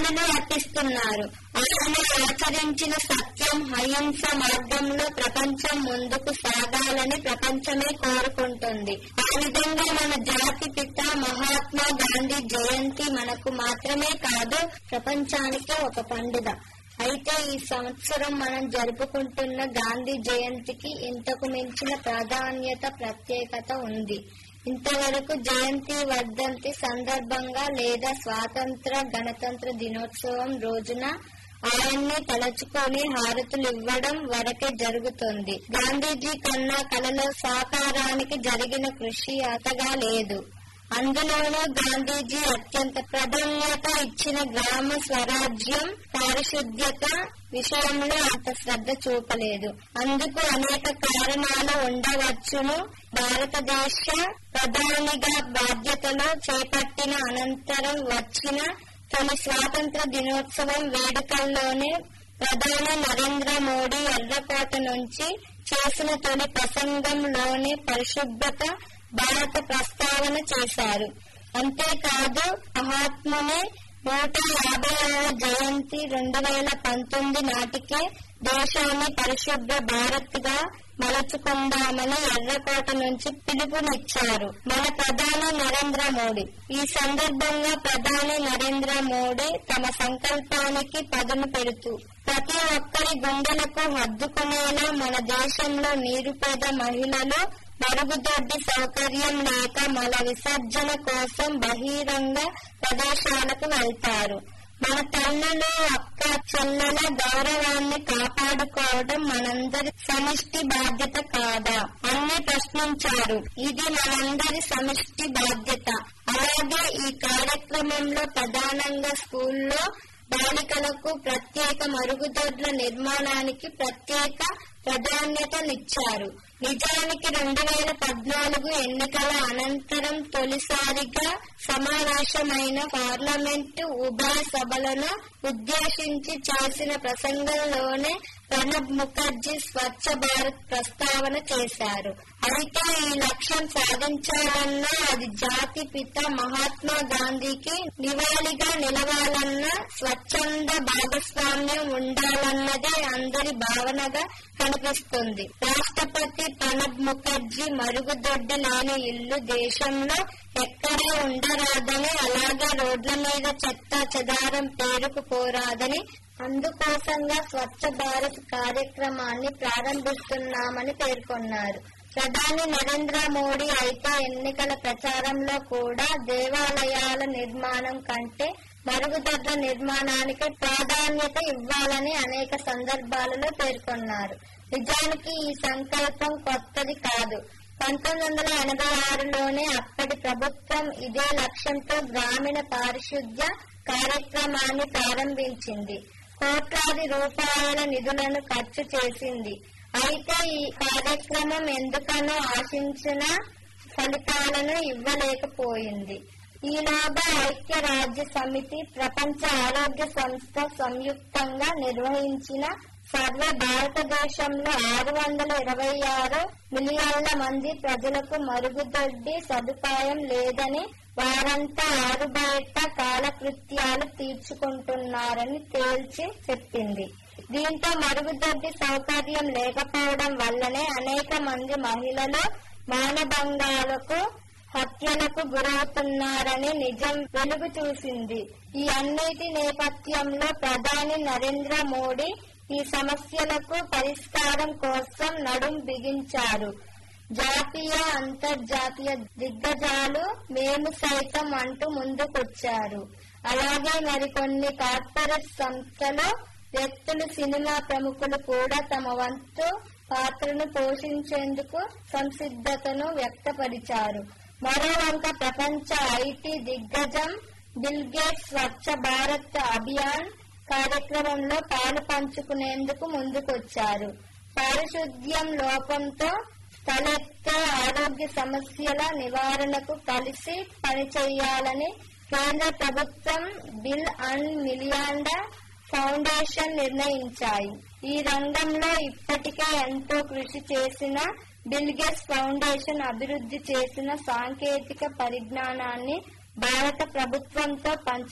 బలులు అర్పిస్తున్నారు. ఆయన ఆచరించిన సత్యం, అహింస మార్గంలో ప్రపంచం ముందుకు సాగాలని ప్రపంచమే కోరుకుంటుంది. ఆ విధంగా మన జాతి పిత మహాత్మా గాంధీ జయంతి మనకు మాత్రమే కాదు, ప్రపంచానికే ఒక పండుగ. అయితే ఈ సంవత్సరం మనం జరుపుకుంటున్న గాంధీ జయంతికి ఇంతకు మించిన ప్రాధాన్యత, ప్రత్యేకత ఉంది. ఇంతవరకు జయంతి, వర్ధంతి సందర్భంగా లేదా స్వాతంత్ర గణతంత్ర దినోత్సవం రోజున ఆయన్ని తలచుకొని హారతులు ఇవ్వడం వరకే జరుగుతుంది. గాంధీజీ కన్నా కలలో సాకారానికి జరిగిన కృషి అంతగా లేదు. అందులోనూ గాంధీజీ అత్యంత ప్రాధాన్యత ఇచ్చిన గ్రామ స్వరాజ్యం, పారిశుద్ధ్యత విషయంలో అంత శ్రద్ధ చూపలేదు. అందుకు అనేక కారణాలు ఉండవచ్చును. భారతదేశ ప్రధానిగా బాధ్యతలు చేపట్టిన అనంతరం వచ్చిన తొలి స్వాతంత్ర దినోత్సవం వేడుకల్లోనే ప్రధాని నరేంద్ర మోడీ ఎర్రకోట నుంచి చేసిన తొలి ప్రసంగంలోనే పరిశుభ్రత భారత ప్రస్తావన చేశారు. అంతేకాదు మహాత్ముని 150వ జయంతి 2019 నాటికే దేశాన్ని పరిశుభ్ర భారత్ గా మలుచుకుందామని ఎర్రకోట నుంచి పిలుపునిచ్చారు మన ప్రధాని నరేంద్ర మోడీ. ఈ సందర్భంగా ప్రధాని నరేంద్ర మోడీ తమ సంకల్పానికి పదును పెడుతూ ప్రతి ఒక్కరి గుండెలకు హద్దుకునేలా మన దేశంలో నిరుపేద మహిళలు మరుగుదొడ్డి సౌకర్యం లేక మల విసర్జన కోసం బహిరంగ ప్రదేశాలకు వెళ్తారు. మన తల్లులు, అక్క చెల్లెల గౌరవాన్ని కాపాడుకోవడం మనందరి సమిష్టి బాధ్యత కాదా అని ప్రశ్నించారు. ఇది మనందరి సమిష్టి బాధ్యత. అలాగే ఈ కార్యక్రమంలో ప్రధానంగా స్కూల్లో బాలికలకు ప్రత్యేక మరుగుదొడ్ల నిర్మాణానికి ప్రత్యేక ప్రాధాన్యతనిచ్చారు. నిజానికి 2014 ఎన్నికల అనంతరం తొలిసారిగా సమావేశమైన పార్లమెంటు ఉభయ సభలను ఉద్దేశించి చేసిన ప్రసంగంలోనే ప్రణబ్ ముఖర్జీ స్వచ్ఛ భారత్ ప్రస్తావన చేశారు. అయితే ఈ లక్ష్యం సాధించాలన్నా అది జాతి పిత మహాత్మా గాంధీకి నివాళిగా నిలవాలన్నా స్వచ్ఛంద భాగస్వామ్యం ఉండాలన్నదే అందరి భావనగా కనిపిస్తుంది. రాష్ట్రపతి ప్రణబ్ ముఖర్జీ మరుగుదొడ్డి లేని ఇల్లు దేశంలో ఎక్కడా ఉండరాదని, అలాగే రోడ్ల మీద చెత్త చెదారం పేరుకుపోరాదని, అందుకోసంగా స్వచ్ఛ భారత్ కార్యక్రమాన్ని ప్రారంభిస్తున్నామని పేర్కొన్నారు. ప్రధాని నరేంద్ర మోడీ అయితే ఎన్నికల ప్రచారంలో కూడా దేవాలయాల నిర్మాణం కంటే మరుగుదొడ్ల నిర్మాణానికి ప్రాధాన్యత ఇవ్వాలని అనేక సందర్భాలలో పేర్కొన్నారు. నిజానికి ఈ సంకల్పం కొత్తది కాదు. 1986లోనే అప్పటి ప్రభుత్వం ఇదే లక్ష్యంతో గ్రామీణ పారిశుద్ధ్య కార్యక్రమాన్ని ప్రారంభించింది. కోట్లాది రూపాయల నిధులను ఖర్చు చేసింది. అయితే ఈ కార్యక్రమం ఎందుకనో ఆశించిన ఫలితాలను ఇవ్వలేకపోయింది. ఈలోగా ఐక్యరాజ్య సమితి, ప్రపంచ ఆరోగ్య సంస్థ సంయుక్తంగా నిర్వహించిన సర్వే భారతదేశంలో 626 మిలియన్ల మంది ప్రజలకు మరుగుదొడ్డి సదుపాయం లేదని, వారంతా ఆరుబయట కాలకృత్యాలు తీర్చుకుంటున్నారని తేల్చి చెప్పింది. దీంతో మరుగుదొడ్డి సౌకర్యం లేకపోవడం వల్లనే అనేక మంది మహిళలు మానభంగాలకు, హత్యలకు గురవుతున్నారని నిజం వెలుగు చూసింది. ఈ అన్నిటి నేపథ్యంలో ప్రధాని నరేంద్ర మోడీ ఈ సమస్యలకు పరిష్కారం కోసం నడుం బిగించారు. జాతీయ, అంతర్జాతీయ దిగ్గజాలు మేము సైతం అంటూ ముందుకొచ్చారు. అలాగే మరికొన్ని కార్పొరేట్ సంస్థలు, వ్యక్తులు, సినిమా ప్రముఖులు కూడా తమ వంతు పాత్రను పోషించేందుకు సంసిద్ధతను వ్యక్తపరిచారు. మరోవంక ప్రపంచ ఐటీ దిగ్గజం బిల్ గేట్స్ స్వచ్ఛ భారత్ అభియాన్ కార్యక్రమంలో పాలు పంచుకునేందుకు ముందుకొచ్చారు. పారిశుద్ధ్యం లోపంతో తలెత్తే ఆరోగ్య సమస్యల నివారణకు కలిసి పనిచేయాలని కేంద్ర ప్రభుత్వం బిల్ అండ్ మిలియాండా ఫౌండేషన్ నిర్ణయించాయి. ఈ రంగంలో ఇప్పటికే ఎంతో కృషి చేసిన బిల్ గేట్స్ ఫౌండేషన్ అభివృద్ధి చేసిన సాంకేతిక పరిజ్ఞానాన్ని భారత ప్రభుత్వంతో